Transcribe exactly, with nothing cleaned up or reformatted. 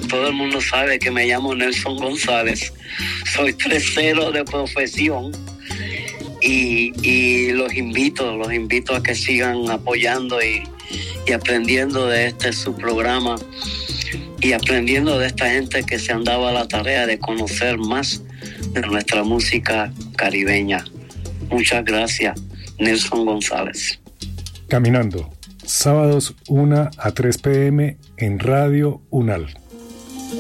todo el mundo sabe que me llamo Nelson González. Soy tercero de profesión y, y los invito, los invito a que sigan apoyando y, y aprendiendo de este su programa y aprendiendo de esta gente que se han dado a la tarea de conocer más de nuestra música caribeña. Muchas gracias, Nelson González. Caminando, sábados una a tres p m en Radio Unal.